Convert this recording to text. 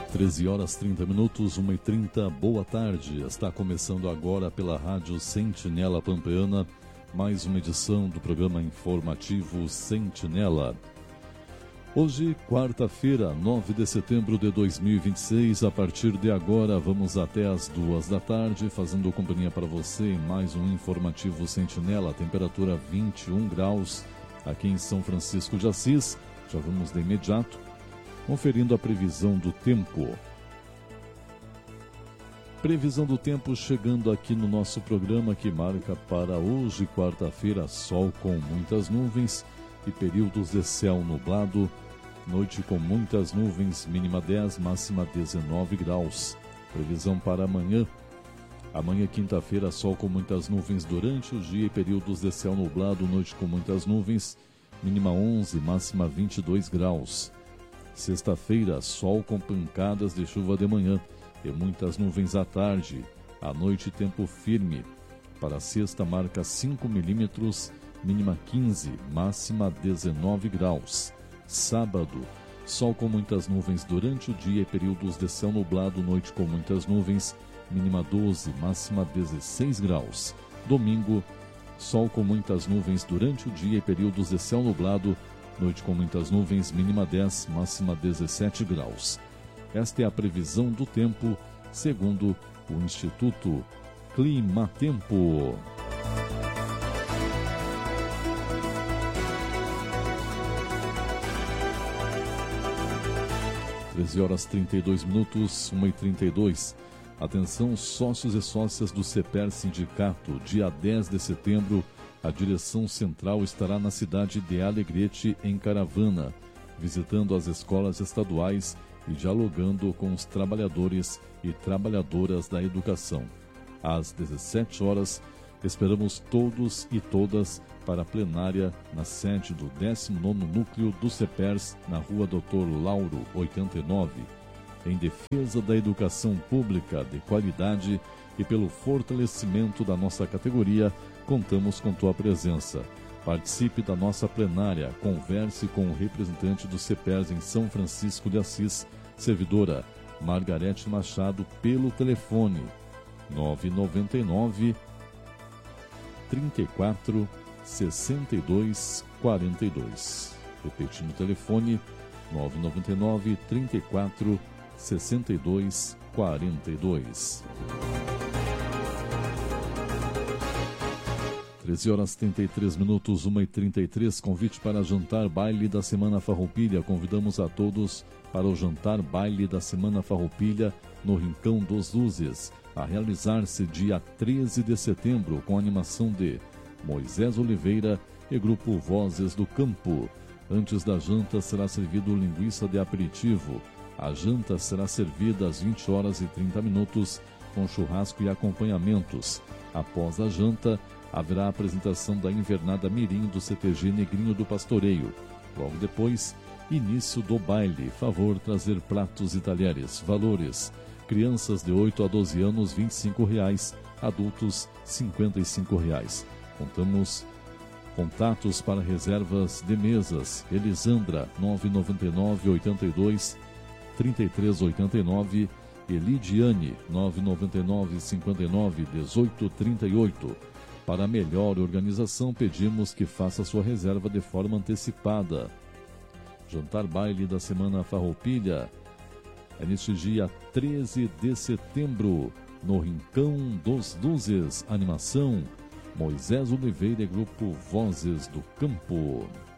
13 horas 30 minutos, 1h30, boa tarde. Está começando agora pela Rádio Sentinela Pampeana, mais uma edição do programa informativo Sentinela. Hoje, quarta-feira, 9 de setembro de 2026, a partir de agora vamos até as 2 da tarde, fazendo companhia para você em mais um informativo Sentinela, temperatura 21 graus aqui em São Francisco de Assis. Já vamos de imediato conferindo a previsão do tempo. Previsão do tempo chegando aqui no nosso programa, que marca para hoje, quarta-feira, sol com muitas nuvens e períodos de céu nublado. Noite com muitas nuvens, mínima 10, máxima 19 graus. Previsão para amanhã. Amanhã, quinta-feira, sol com muitas nuvens durante o dia e períodos de céu nublado. Noite com muitas nuvens, mínima 11, máxima 22 graus. Sexta-feira, sol com pancadas de chuva de manhã e muitas nuvens à tarde. À noite, tempo firme. Para sexta, marca 5 milímetros, mínima 15, máxima 19 graus. Sábado, sol com muitas nuvens durante o dia e períodos de céu nublado. Noite com muitas nuvens, mínima 12, máxima 16 graus. Domingo, sol com muitas nuvens durante o dia e períodos de céu nublado. Noite com muitas nuvens, mínima 10, máxima 17 graus. Esta é a previsão do tempo, segundo o Instituto Climatempo. Às 13 horas 32 minutos, 1h32. Atenção, sócios e sócias do CEPER Sindicato, dia 10 de setembro, a direção central estará na cidade de Alegrete, em caravana, visitando as escolas estaduais e dialogando com os trabalhadores e trabalhadoras da educação. Às 17 horas, esperamos todos e todas para a plenária na sede do 19º Núcleo do CEPERS, na Rua Dr. Lauro, 89. Em defesa da educação pública de qualidade e pelo fortalecimento da nossa categoria, contamos com tua presença. Participe da nossa plenária, converse com o representante do CEPERS em São Francisco de Assis, servidora Margarete Machado, pelo telefone 999 34 62 42. Repetindo o telefone 999 34 62 42. 13 horas 33 minutos, 1h33, convite para jantar baile da Semana Farroupilha. Convidamos a todos para o jantar baile da Semana Farroupilha no Rincão dos Luzes, a realizar-se dia 13 de setembro, com animação de Moisés Oliveira e grupo Vozes do Campo. Antes da janta será servido linguiça de aperitivo. A janta será servida às 20 horas e 30 minutos, com churrasco e acompanhamentos. Após a janta, haverá a apresentação da invernada mirim do CTG Negrinho do Pastoreio. Logo depois, início do baile. Favor trazer pratos e talheres. Valores: crianças de 8 a 12 anos, R$ 25, adultos, R$ 55. Contamos contatos para reservas de mesas. Elisandra, 999 82 3389, e Lidiane, 999 59 18 38. Para melhor organização, pedimos que faça sua reserva de forma antecipada. Jantar baile da Semana Farroupilha é neste dia 13 de setembro, no Rincão dos Luzes. Animação: Moisés Oliveira e grupo Vozes do Campo.